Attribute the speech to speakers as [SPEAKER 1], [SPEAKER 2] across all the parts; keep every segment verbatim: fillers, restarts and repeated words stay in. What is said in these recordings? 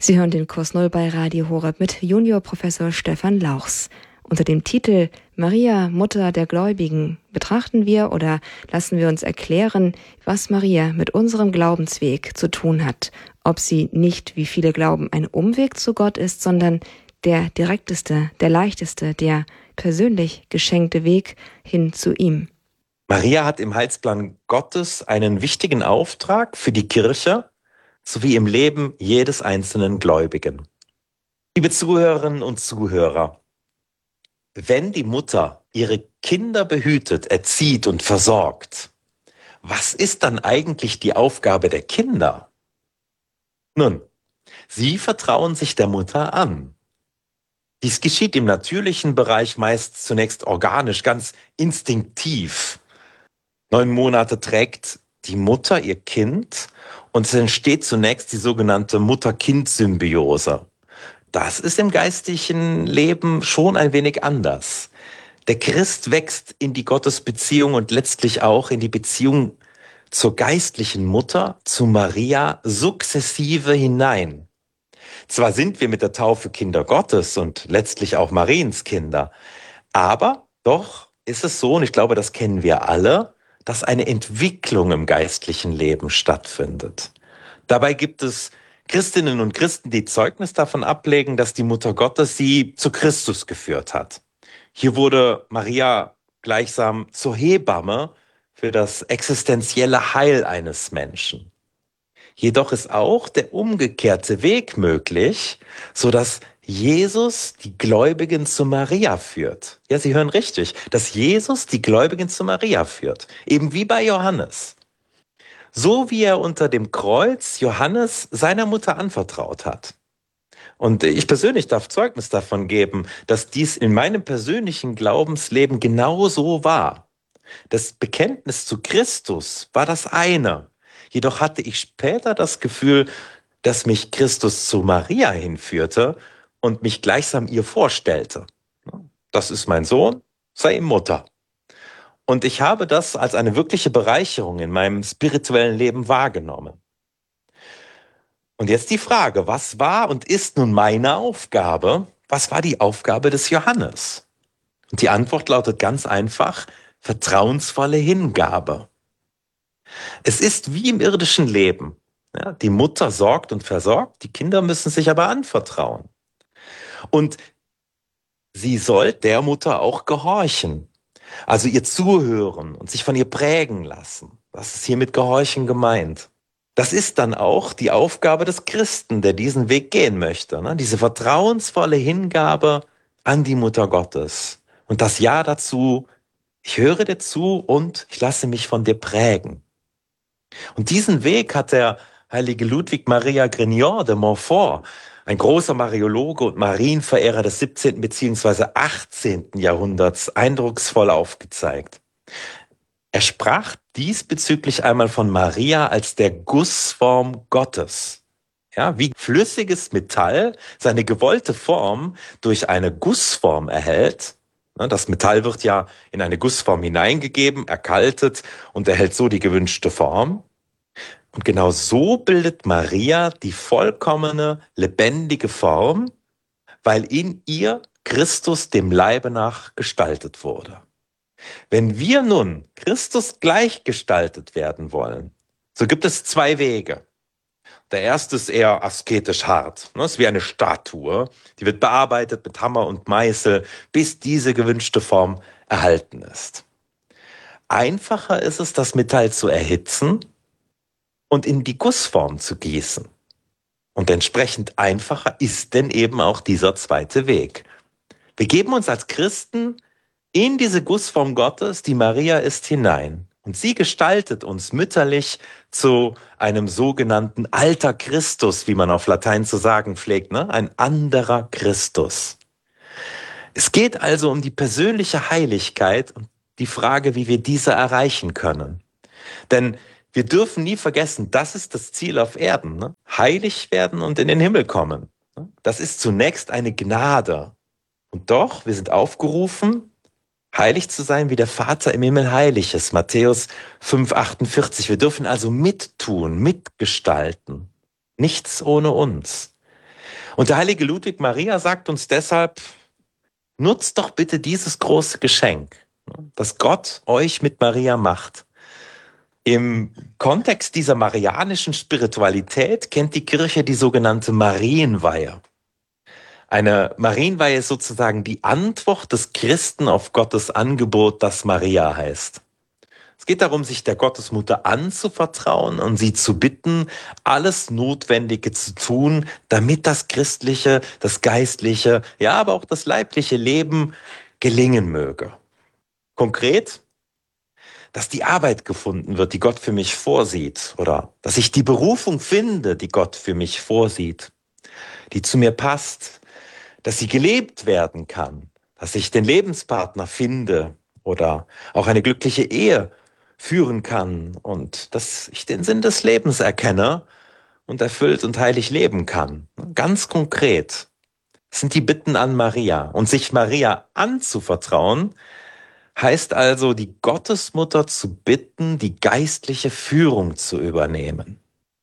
[SPEAKER 1] Sie hören den Kurs Null bei Radio Horeb mit Juniorprofessor Stefan Lauchs. Unter dem Titel Maria, Mutter der Gläubigen betrachten wir oder lassen wir uns erklären, was Maria mit unserem Glaubensweg zu tun hat. Ob sie nicht, wie viele glauben, ein Umweg zu Gott ist, sondern der direkteste, der leichteste, der persönlich geschenkte Weg hin zu ihm.
[SPEAKER 2] Maria hat im Heilsplan Gottes einen wichtigen Auftrag für die Kirche sowie im Leben jedes einzelnen Gläubigen. Liebe Zuhörerinnen und Zuhörer, wenn die Mutter ihre Kinder behütet, erzieht und versorgt, was ist dann eigentlich die Aufgabe der Kinder? Nun, sie vertrauen sich der Mutter an. Dies geschieht im natürlichen Bereich meist zunächst organisch, ganz instinktiv. Neun Monate trägt die Mutter ihr Kind und es entsteht zunächst die sogenannte Mutter-Kind-Symbiose. Das ist im geistlichen Leben schon ein wenig anders. Der Christ wächst in die Gottesbeziehung und letztlich auch in die Beziehung zur geistlichen Mutter, zu Maria, sukzessive hinein. Zwar sind wir mit der Taufe Kinder Gottes und letztlich auch Mariens Kinder, aber doch ist es so, und ich glaube, das kennen wir alle, dass eine Entwicklung im geistlichen Leben stattfindet. Dabei gibt es Christinnen und Christen, die Zeugnis davon ablegen, dass die Mutter Gottes sie zu Christus geführt hat. Hier wurde Maria gleichsam zur Hebamme für das existenzielle Heil eines Menschen. Jedoch ist auch der umgekehrte Weg möglich, sodass Jesus die Gläubigen zu Maria führt. Ja, Sie hören richtig, dass Jesus die Gläubigen zu Maria führt. Eben wie bei Johannes. So wie er unter dem Kreuz Johannes seiner Mutter anvertraut hat. Und ich persönlich darf Zeugnis davon geben, dass dies in meinem persönlichen Glaubensleben genau so war. Das Bekenntnis zu Christus war das eine. Jedoch hatte ich später das Gefühl, dass mich Christus zu Maria hinführte und mich gleichsam ihr vorstellte. Das ist mein Sohn, sei ihm Mutter. Und ich habe das als eine wirkliche Bereicherung in meinem spirituellen Leben wahrgenommen. Und jetzt die Frage, was war und ist nun meine Aufgabe? Was war die Aufgabe des Johannes? Und die Antwort lautet ganz einfach, vertrauensvolle Hingabe. Es ist wie im irdischen Leben. Ja, die Mutter sorgt und versorgt, die Kinder müssen sich aber anvertrauen. Und sie soll der Mutter auch gehorchen. Also ihr zuhören und sich von ihr prägen lassen. Das ist hier mit Gehorchen gemeint. Das ist dann auch die Aufgabe des Christen, der diesen Weg gehen möchte. Ne? Diese vertrauensvolle Hingabe an die Mutter Gottes. Und das Ja dazu, ich höre dir zu und ich lasse mich von dir prägen. Und diesen Weg hat der heilige Ludwig Maria Grignon de Montfort, ein großer Mariologe und Marienverehrer des siebzehnten bzw. achtzehnten Jahrhunderts, eindrucksvoll aufgezeigt. Er sprach diesbezüglich einmal von Maria als der Gussform Gottes. Ja, wie flüssiges Metall seine gewollte Form durch eine Gussform erhält. Das Metall wird ja in eine Gussform hineingegeben, erkaltet und erhält so die gewünschte Form. Und genau so bildet Maria die vollkommene, lebendige Form, weil in ihr Christus dem Leibe nach gestaltet wurde. Wenn wir nun Christus gleichgestaltet werden wollen, so gibt es zwei Wege. Der erste ist eher asketisch hart. Das ist wie eine Statue, die wird bearbeitet mit Hammer und Meißel, bis diese gewünschte Form erhalten ist. Einfacher ist es, das Metall zu erhitzen und in die Gussform zu gießen. Und entsprechend einfacher ist denn eben auch dieser zweite Weg. Wir geben uns als Christen in diese Gussform Gottes, die Maria ist, hinein. Und sie gestaltet uns mütterlich zu einem sogenannten alter Christus, wie man auf Latein zu sagen pflegt, ne? Ein anderer Christus. Es geht also um die persönliche Heiligkeit und die Frage, wie wir diese erreichen können. Denn wir dürfen nie vergessen, das ist das Ziel auf Erden. Ne? Heilig werden und in den Himmel kommen. Das ist zunächst eine Gnade. Und doch, wir sind aufgerufen, heilig zu sein, wie der Vater im Himmel heilig ist. Matthäus fünf achtundvierzig. Wir dürfen also mittun, mitgestalten. Nichts ohne uns. Und der heilige Ludwig Maria sagt uns deshalb, nutzt doch bitte dieses große Geschenk, das Gott euch mit Maria macht. Im Kontext dieser marianischen Spiritualität kennt die Kirche die sogenannte Marienweihe. Eine Marienweihe ist sozusagen die Antwort des Christen auf Gottes Angebot, das Maria heißt. Es geht darum, sich der Gottesmutter anzuvertrauen und sie zu bitten, alles Notwendige zu tun, damit das christliche, das geistliche, ja, aber auch das leibliche Leben gelingen möge. Konkret, dass die Arbeit gefunden wird, die Gott für mich vorsieht, oder dass ich die Berufung finde, die Gott für mich vorsieht, die zu mir passt, dass sie gelebt werden kann, dass ich den Lebenspartner finde oder auch eine glückliche Ehe führen kann und dass ich den Sinn des Lebens erkenne und erfüllt und heilig leben kann. Ganz konkret sind die Bitten an Maria. Und sich Maria anzuvertrauen, heißt also, die Gottesmutter zu bitten, die geistliche Führung zu übernehmen.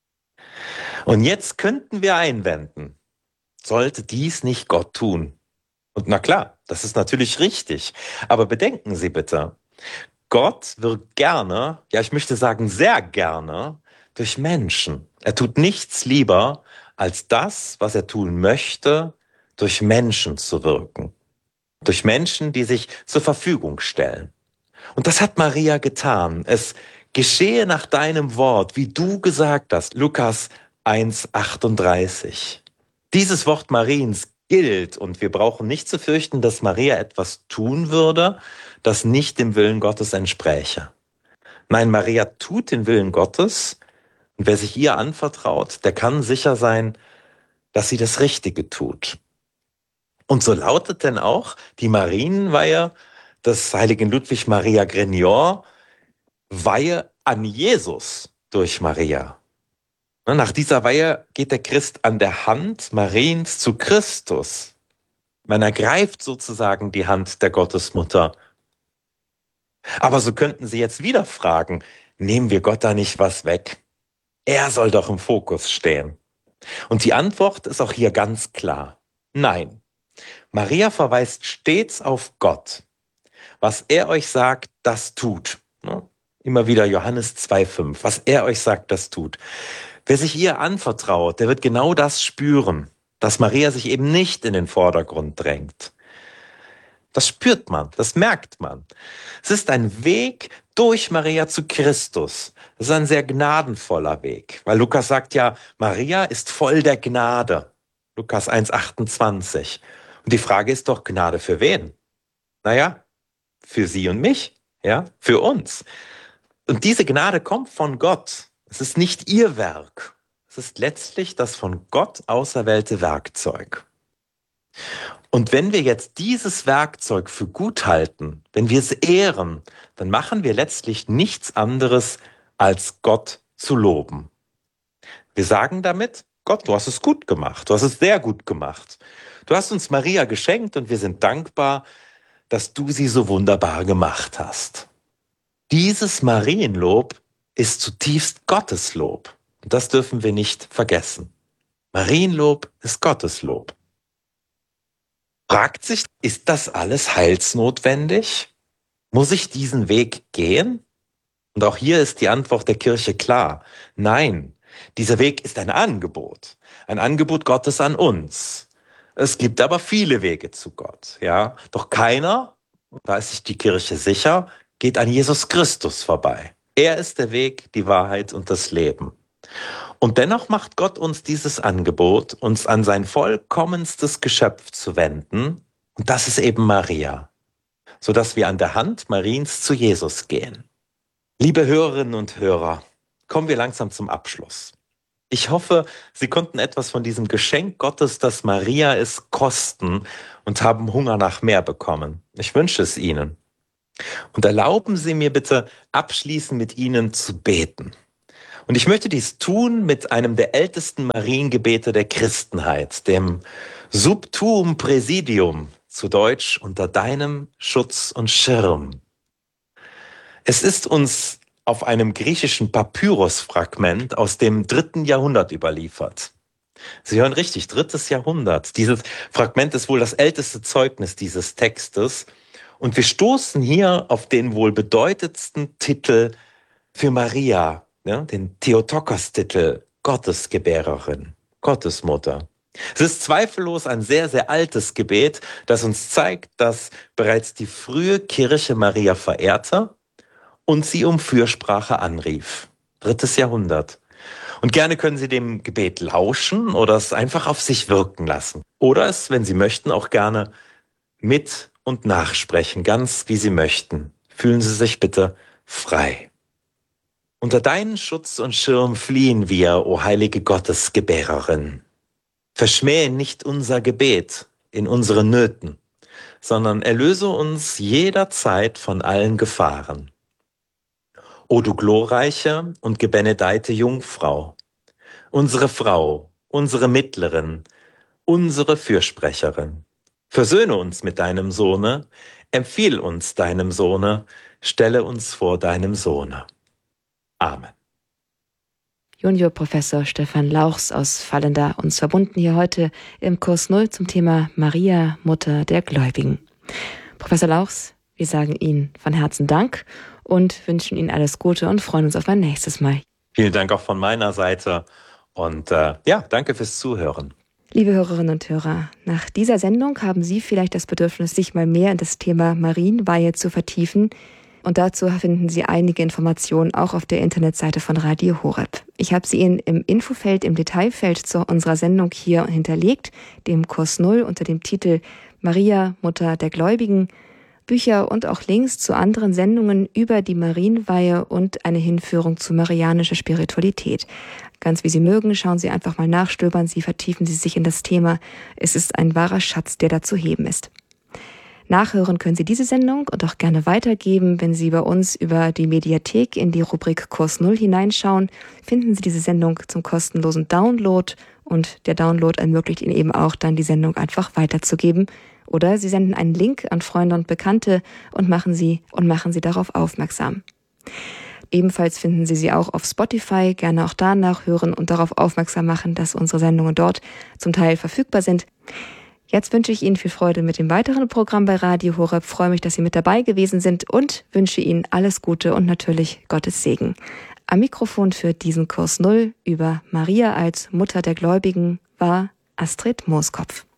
[SPEAKER 2] Und jetzt könnten wir einwenden, sollte dies nicht Gott tun? Und na klar, das ist natürlich richtig. Aber bedenken Sie bitte, Gott wirkt gerne, ja ich möchte sagen sehr gerne, durch Menschen. Er tut nichts lieber, als das, was er tun möchte, durch Menschen zu wirken. Durch Menschen, die sich zur Verfügung stellen. Und das hat Maria getan. Es geschehe nach deinem Wort, wie du gesagt hast. Lukas eins achtunddreißig. Dieses Wort Mariens gilt und wir brauchen nicht zu fürchten, dass Maria etwas tun würde, das nicht dem Willen Gottes entspräche. Nein, Maria tut den Willen Gottes und wer sich ihr anvertraut, der kann sicher sein, dass sie das Richtige tut. Und so lautet denn auch die Marienweihe des heiligen Ludwig Maria Grignion, Weihe an Jesus durch Maria. Nach dieser Weihe geht der Christ an der Hand Mariens zu Christus. Man ergreift sozusagen die Hand der Gottesmutter. Aber so könnten Sie jetzt wieder fragen, nehmen wir Gott da nicht was weg? Er soll doch im Fokus stehen. Und die Antwort ist auch hier ganz klar. Nein. Maria verweist stets auf Gott. Was er euch sagt, das tut. Immer wieder Johannes zwei fünf. Was er euch sagt, das tut. Wer sich ihr anvertraut, der wird genau das spüren, dass Maria sich eben nicht in den Vordergrund drängt. Das spürt man, das merkt man. Es ist ein Weg durch Maria zu Christus. Es ist ein sehr gnadenvoller Weg, weil Lukas sagt ja, Maria ist voll der Gnade. Lukas eins achtundzwanzig. Und die Frage ist doch, Gnade für wen? Naja, für Sie und mich, ja, für uns. Und diese Gnade kommt von Gott. Es ist nicht ihr Werk. Es ist letztlich das von Gott auserwählte Werkzeug. Und wenn wir jetzt dieses Werkzeug für gut halten, wenn wir es ehren, dann machen wir letztlich nichts anderes, als Gott zu loben. Wir sagen damit, Gott, du hast es gut gemacht, du hast es sehr gut gemacht. Du hast uns Maria geschenkt und wir sind dankbar, dass du sie so wunderbar gemacht hast. Dieses Marienlob ist zutiefst Gotteslob. Und das dürfen wir nicht vergessen. Marienlob ist Gotteslob. Fragt sich, ist das alles heilsnotwendig? Muss ich diesen Weg gehen? Und auch hier ist die Antwort der Kirche klar. Nein, dieser Weg ist ein Angebot. Ein Angebot Gottes an uns. Es gibt aber viele Wege zu Gott, ja. Doch keiner, da ist sich die Kirche sicher, geht an Jesus Christus vorbei. Er ist der Weg, die Wahrheit und das Leben. Und dennoch macht Gott uns dieses Angebot, uns an sein vollkommenstes Geschöpf zu wenden. Und das ist eben Maria, sodass wir an der Hand Mariens zu Jesus gehen. Liebe Hörerinnen und Hörer, kommen wir langsam zum Abschluss. Ich hoffe, Sie konnten etwas von diesem Geschenk Gottes, das Maria ist, kosten und haben Hunger nach mehr bekommen. Ich wünsche es Ihnen. Und erlauben Sie mir bitte, abschließend mit Ihnen zu beten. Und ich möchte dies tun mit einem der ältesten Mariengebete der Christenheit, dem Sub tuum Praesidium, zu Deutsch unter deinem Schutz und Schirm. Es ist uns auf einem griechischen Papyrusfragment aus dem dritten Jahrhundert überliefert. Sie hören richtig, drittes Jahrhundert. Dieses Fragment ist wohl das älteste Zeugnis dieses Textes. Und wir stoßen hier auf den wohl bedeutendsten Titel für Maria, ja, den Theotokos-Titel, Gottesgebärerin, Gottesmutter. Es ist zweifellos ein sehr, sehr altes Gebet, das uns zeigt, dass bereits die frühe Kirche Maria verehrte und sie um Fürsprache anrief. Drittes Jahrhundert. Und gerne können Sie dem Gebet lauschen oder es einfach auf sich wirken lassen. Oder es, wenn Sie möchten, auch gerne mit und nachsprechen, ganz wie Sie möchten. Fühlen Sie sich bitte frei. Unter deinen Schutz und Schirm fliehen wir, o heilige Gottesgebärerin. Verschmähe nicht unser Gebet in unseren Nöten, sondern erlöse uns jederzeit von allen Gefahren. O du glorreiche und gebenedeite Jungfrau, unsere Frau, unsere Mittlerin, unsere Fürsprecherin, versöhne uns mit deinem Sohne, empfiehl uns deinem Sohne, stelle uns vor deinem Sohne. Amen.
[SPEAKER 1] Juniorprofessor Stefan Lauchs aus Vallenda, uns verbunden hier heute im Kurs Null zum Thema Maria, Mutter der Gläubigen. Professor Lauchs, wir sagen Ihnen von Herzen Dank und wünschen Ihnen alles Gute und freuen uns auf ein nächstes Mal.
[SPEAKER 2] Vielen Dank auch von meiner Seite und äh, ja, danke fürs Zuhören.
[SPEAKER 1] Liebe Hörerinnen und Hörer, nach dieser Sendung haben Sie vielleicht das Bedürfnis, sich mal mehr in das Thema Marienweihe zu vertiefen. Und dazu finden Sie einige Informationen auch auf der Internetseite von Radio Horeb. Ich habe sie Ihnen im Infofeld, im Detailfeld zu unserer Sendung hier hinterlegt, dem Kurs Null unter dem Titel Maria, Mutter der Gläubigen. Bücher und auch Links zu anderen Sendungen über die Marienweihe und eine Hinführung zu marianischer Spiritualität. Ganz wie Sie mögen, schauen Sie einfach mal nach, stöbern Sie, vertiefen Sie sich in das Thema. Es ist ein wahrer Schatz, der da zu heben ist. Nachhören können Sie diese Sendung und auch gerne weitergeben. Wenn Sie bei uns über die Mediathek in die Rubrik Kurs Null hineinschauen, finden Sie diese Sendung zum kostenlosen Download und der Download ermöglicht Ihnen eben auch dann die Sendung einfach weiterzugeben. Oder Sie senden einen Link an Freunde und Bekannte und machen Sie und machen Sie darauf aufmerksam. Ebenfalls finden Sie sie auch auf Spotify, gerne auch da nachhören und darauf aufmerksam machen, dass unsere Sendungen dort zum Teil verfügbar sind. Jetzt wünsche ich Ihnen viel Freude mit dem weiteren Programm bei Radio Horeb, freue mich, dass Sie mit dabei gewesen sind und wünsche Ihnen alles Gute und natürlich Gottes Segen. Am Mikrofon für diesen Kurs Null über Maria als Mutter der Gläubigen war Astrid Mooskopf.